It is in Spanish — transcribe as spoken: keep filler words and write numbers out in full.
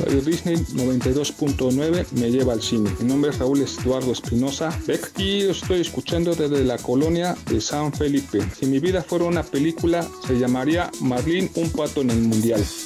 Radio Disney noventa y dos punto nueve me lleva al cine. Mi nombre es Raúl Eduardo Espinosa Beck y lo estoy escuchando desde la colonia de San Felipe. Si mi vida fuera una película, se llamaría Marlene, un pato en el mundial.